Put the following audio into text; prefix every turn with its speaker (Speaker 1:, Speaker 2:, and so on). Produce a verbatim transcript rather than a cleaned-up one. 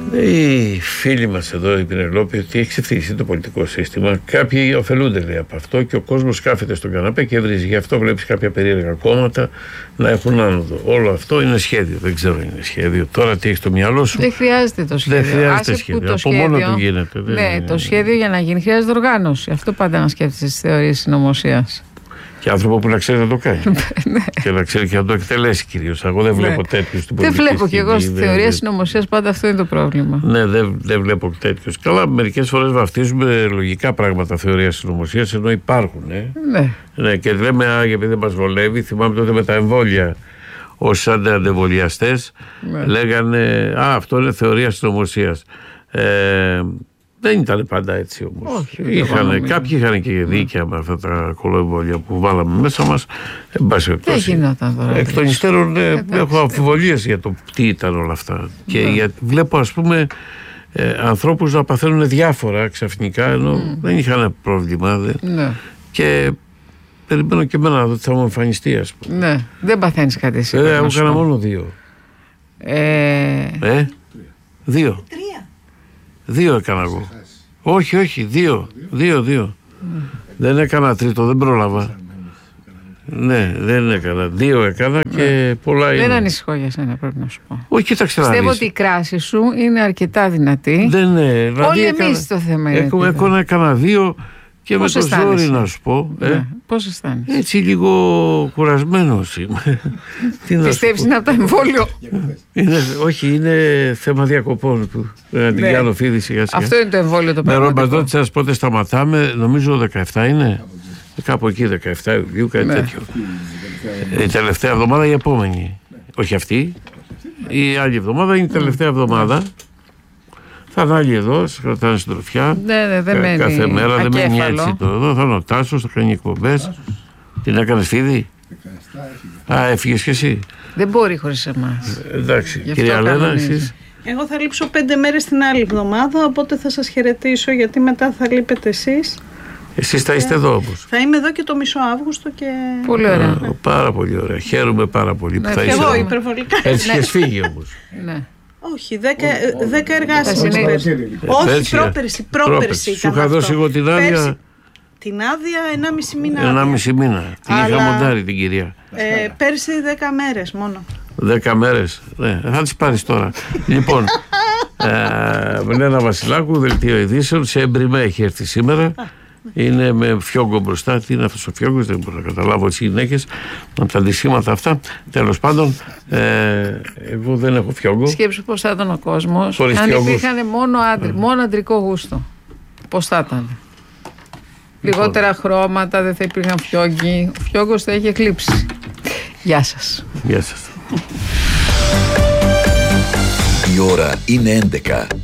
Speaker 1: Οι φίλοι μας εδώ, η Πινελόπη, ότι έχει ξεφτύσει το πολιτικό σύστημα. Κάποιοι ωφελούνται, λέει, από αυτό και ο κόσμος κάθεται στον καναπέ και βρίζει. Γι' αυτό βλέπεις κάποια περίεργα κόμματα να έχουν άνοδο. Όλο αυτό είναι σχέδιο. Δεν ξέρω αν είναι σχέδιο. Τώρα τι έχει στο μυαλό σου.
Speaker 2: Δεν χρειάζεται το σχέδιο.
Speaker 1: Δεν χρειάζεται σχέδιο. Από σχέδιο, μόνο του γίνεται.
Speaker 2: Ναι,
Speaker 1: δεν...
Speaker 2: το σχέδιο για να γίνει χρειάζεται οργάνωση. Αυτό πάντα να σκέφτεσαι στις θεωρίες συνωμοσίας.
Speaker 1: Και άνθρωπο που να ξέρει να το κάνει. Και να ξέρει και να το εκτελέσει κυρίως. Εγώ δεν βλέπω τέτοιους στην πολιτική.
Speaker 2: Δεν βλέπω κι εγώ στη θεωρία συνωμοσίας, πάντα αυτό είναι το πρόβλημα.
Speaker 1: Ναι, δεν, δεν βλέπω τέτοιους. Καλά, μερικές φορές βαφτίζουμε λογικά πράγματα θεωρία συνωμοσίας, ενώ υπάρχουν. Ε.
Speaker 2: Ναι.
Speaker 1: Ναι. Και λέμε, α, γιατί δεν μας βολεύει. Θυμάμαι τότε με τα εμβόλια. Όσοι αντιεμβολιαστές ναι. λέγανε, α, αυτό είναι θεωρία συνωμοσίας. Ε, Δεν ήταν πάντα έτσι όμως.
Speaker 2: Όχι,
Speaker 1: είχαν, κάποιοι είχαν και δίκαια με αυτά τα κολοεμβόλια που βάλαμε μέσα μας.
Speaker 2: Δεν γινόταν τώρα.
Speaker 1: Εκ των υστέρων έχω αμφιβολίες για το τι ήταν όλα αυτά. Και για, βλέπω, ας πούμε, ε, ανθρώπους να παθαίνουν διάφορα ξαφνικά, ενώ mm. δεν είχαν πρόβλημα. Δε.
Speaker 2: Ναι.
Speaker 1: Και περιμένω και εμένα να δω ότι θα μου εμφανιστεί, ας πούμε.
Speaker 2: Ναι, δεν παθαίνεις κάτι εσύ.
Speaker 1: Ε, εγώ έκανα μόνο δύο.
Speaker 2: Ε...
Speaker 1: ε δύο.
Speaker 3: Τρία.
Speaker 1: Δύο έκανα εγώ. Όχι, όχι, δύο. Δύο, δύο. Mm. Δεν έκανα τρίτο, δεν πρόλαβα. Ναι, δεν έκανα. Δύο έκανα και ναι. πολλά είναι.
Speaker 2: Δεν ανησυχώ για σένα, πρέπει να σου πω.
Speaker 1: Όχι, κοίταξε να δεις.
Speaker 2: Πιστεύω ότι η κράση σου είναι αρκετά δυνατή.
Speaker 1: Δεν είναι. Δηλαδή
Speaker 2: όλοι
Speaker 1: έκανα,
Speaker 2: εμείς το θέμα είναι.
Speaker 1: Έκανα, έκανα, έκανα δύο και πώς με το ζόρι να σου πω.
Speaker 2: Ναι.
Speaker 1: Ε,
Speaker 2: πώς αισθάνεσαι?
Speaker 1: Έτσι λίγο κουρασμένος είμαι.
Speaker 2: Πιστεύεις είναι από το εμβόλιο?
Speaker 1: είναι, όχι, είναι θέμα διακοπών του. Να την κάνω φίδι σιγά σιγά.
Speaker 2: Αυτό είναι το εμβόλιο το πραγματικό.
Speaker 1: Με ρομπαντώτησας πότε σταματάμε, νομίζω δεκαεπτά είναι. Κάπου εκεί δεκαεπτά Ιουλίου, κάτι ναι. τέτοιο. Η τελευταία εβδομάδα η επόμενη. Όχι αυτή. Η άλλη εβδομάδα είναι η τελευταία εβδομάδα. Θα είναι άλλοι εδώ, σας κρατάνε συντροφιά.
Speaker 2: Ναι, ναι, δεν μένει
Speaker 1: κάθε μέρα
Speaker 2: ακέφαλο.
Speaker 1: Δεν μένει έτσι το εδώ. Θα είναι ο Τάσος, θα κάνει εκπομπές. Την έκανες φίδι? Α, έφυγες κι εσύ.
Speaker 2: Δεν μπορεί χωρίς εμάς.
Speaker 1: Εντάξει, κυρία Λένα, εσείς?
Speaker 3: Εγώ θα λείψω πέντε μέρες την άλλη εβδομάδα, οπότε θα σας χαιρετήσω, γιατί μετά θα λείπετε εσείς.
Speaker 1: Εσείς θα είστε εδώ όμως?
Speaker 3: Θα είμαι εδώ και το μισό Αύγουστο και...
Speaker 2: Πολύ ωραία.
Speaker 1: Α, πάρα πολύ ωραία. Χαίρομαι πάρα πολύ
Speaker 2: ναι,
Speaker 1: που θα
Speaker 3: είστε εδώ. Εγώ υπερβολικά.
Speaker 1: Έτσι είχες φύγει όμως.
Speaker 2: Ναι.
Speaker 3: Όχι, δέκα, δέκα εργάσιμες μέρες. Όχι, πρόπερση, πρόπερση.
Speaker 1: Σου είχα δώσει εγώ την άδεια.
Speaker 3: Την άδεια ενάμιση μήνα.
Speaker 1: Ενάμιση μήνα. Την είχα μοντάρει την κυρία.
Speaker 3: Ε, πέρσι δέκα μέρες μόνο.
Speaker 1: Δέκα μέρες. Ναι, θα τις πάρεις τώρα. Λοιπόν, ε, Λένα Βασιλάκου, δελτίο ειδήσεων. Σε Εμπριμέ έχει έρθει σήμερα. Είναι με φιόγκο μπροστά. Τι είναι αυτός ο φιόγκος? Δεν μπορώ να καταλάβω τις γυναίκες από τα αντισήματα αυτά. Τέλος πάντων, ε, εγώ δεν έχω φιόγκο.
Speaker 2: Σκέψου πώς θα ήταν ο κόσμος
Speaker 1: αν
Speaker 2: υπήρχαν μόνο, άντρι, μόνο αντρικό γούστο. Πώς θα ήταν? Λιγότερα χρώματα, δεν θα υπήρχαν φιόγκοι. Ο φιόγκος θα έχει εκλείψει. Γεια σας.
Speaker 1: Γεια σας.
Speaker 4: Η ώρα είναι έντεκα.